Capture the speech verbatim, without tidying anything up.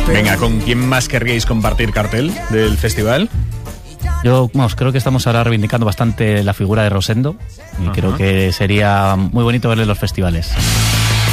Venga, ¿con quién más querríais compartir cartel del festival? Yo vamos, creo que estamos ahora reivindicando bastante la figura de Rosendo y Ajá. creo que sería muy bonito verle en los festivales.